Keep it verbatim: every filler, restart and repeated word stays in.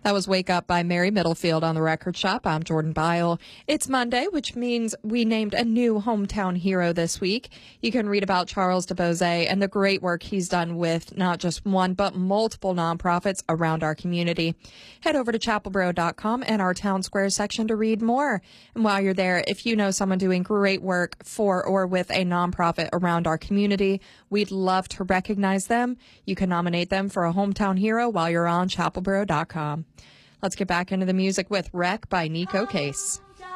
That was Wake Up by Mary Middlefield on the Record Shop. I'm Jordan Byle. It's Monday, which means we named a new hometown hero this week. You can read about Charles DeBose and the great work he's done with not just one, but multiple nonprofits around our community. Head over to chapel boro dot com and our Town Square section to read more. And while you're there, if you know someone doing great work for or with a nonprofit around our community, we'd love to recognize them. You can nominate them for a hometown hero while you're on chapel boro dot com. Let's get back into the music with Wreck by Nico Case.